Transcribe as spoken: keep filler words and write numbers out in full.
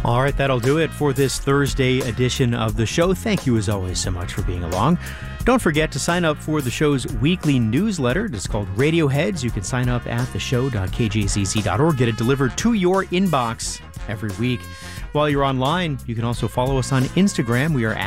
All right, that'll do it for this Thursday edition of the show. Thank you, as always, so much for being along. Don't forget to sign up for the show's weekly newsletter. It's called Radioheads. You can sign up at the show dot k j z z dot org. Get it delivered to your inbox every week. While you're online, you can also follow us on Instagram. We are